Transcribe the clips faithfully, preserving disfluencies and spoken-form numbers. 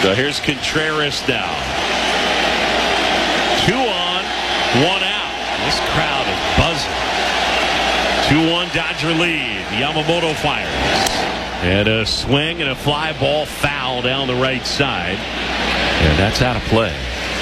So here's Contreras now. Two on, one out. This crowd is buzzing. two one Dodger lead. Yamamoto fires. And a swing and a fly ball foul down the right side. And that's out of play.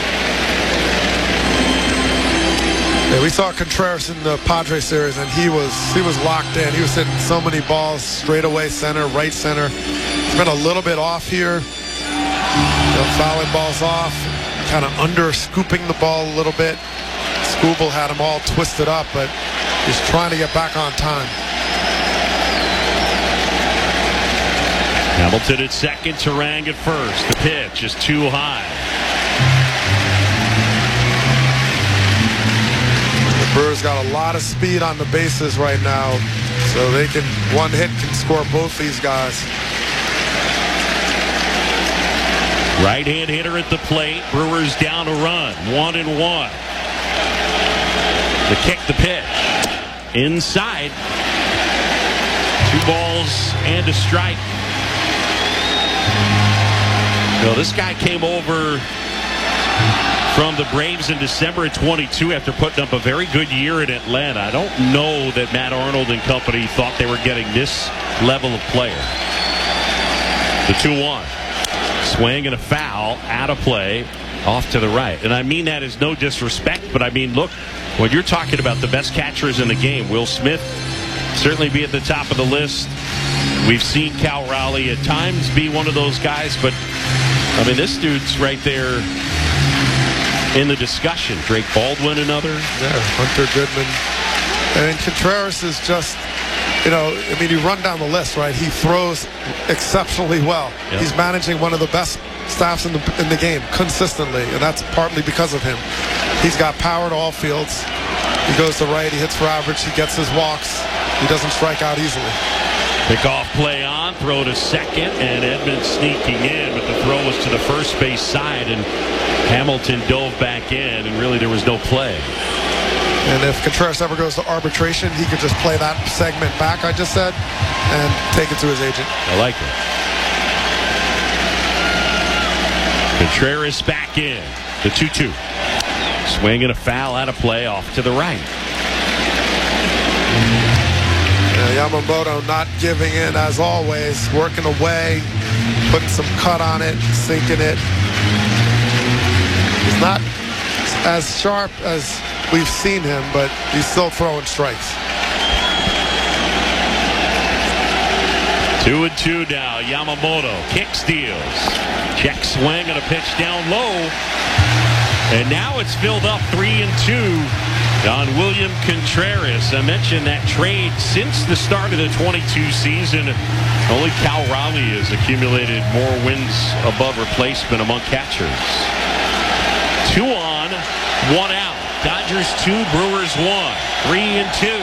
Yeah, we saw Contreras in the Padres series, and he was he was locked in. He was hitting so many balls straight away center, right center. He's been a little bit off here. You know, fouling balls off, kind of under scooping the ball a little bit. Skubal had him all twisted up, but he's trying to get back on time. Hamilton at second, Turang at first. The pitch is too high. The Brewers got a lot of speed on the bases right now, so they can one hit can score both these guys. Right-hand hitter at the plate. Brewers down a run. One and one. The kick, the pitch. Inside. Two balls and a strike. No, this guy came over from the Braves in December of twenty-two after putting up a very good year in Atlanta. I don't know that Matt Arnold and company thought they were getting this level of player. The two one. Swing and a foul, out of play, off to the right. And I mean that as no disrespect, but I mean, look, when you're talking about the best catchers in the game, Will Smith certainly be at the top of the list. We've seen Cal Raleigh at times be one of those guys, but I mean, this dude's right there in the discussion. Drake Baldwin, another. Yeah, Hunter Goodman. And Contreras is just, you know, I mean, you run down the list, right? He throws exceptionally well. Yep. He's managing one of the best staffs in the in the game consistently, and that's partly because of him. He's got power to all fields. He goes to right, he hits for average, he gets his walks. He doesn't strike out easily. Pick-off play on, throw to second, and Edmonds sneaking in, but the throw was to the first base side, and Hamilton dove back in, and really there was no play. And if Contreras ever goes to arbitration, he could just play that segment back I just said and take it to his agent. I like it. Contreras back in. The two two. Swing and a foul out of play off to the right. Yeah, Yamamoto not giving in as always, working away, putting some cut on it, sinking it. He's not as sharp as we've seen him, but he's still throwing strikes. Two and two now. Yamamoto kick steals. Check swing and a pitch down low. And now it's filled up three and two on William Contreras. I mentioned that trade since the start of the twenty-two season. Only Cal Raleigh has accumulated more wins above replacement among catchers. Two on, one out. Dodgers two, Brewers one. Three and two.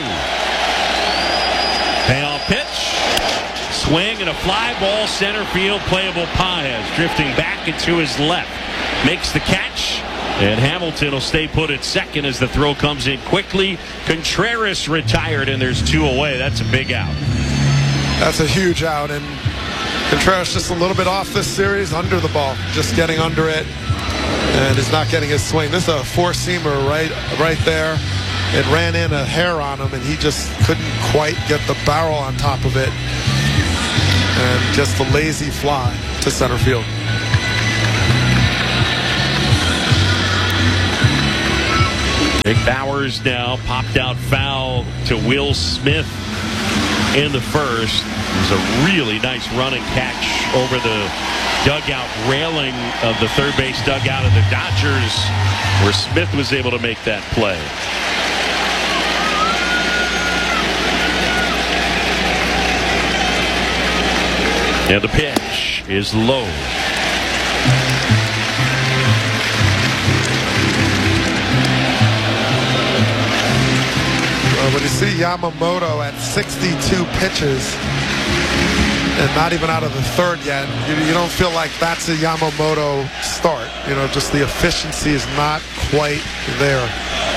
Payoff pitch. Swing and a fly ball center field. Playable Paez drifting back into his left. Makes the catch. And Hamilton will stay put at second as the throw comes in quickly. Contreras retired, and there's two away. That's a big out. That's a huge out. And Contreras just a little bit off this series, under the ball. Just getting under it. And is not getting his swing. This is a four-seamer right, right there. It ran in a hair on him, and he just couldn't quite get the barrel on top of it. And just a lazy fly to center field. Nick Bowers now popped out foul to Will Smith in the first. It was a really nice run and catch over the dugout railing of the third base dugout of the Dodgers, where Smith was able to make that play. And the pitch is low. Well, when you see Yamamoto at sixty-two pitches and not even out of the third yet, you, you don't feel like that's a Yamamoto start. You know, just the efficiency is not quite there.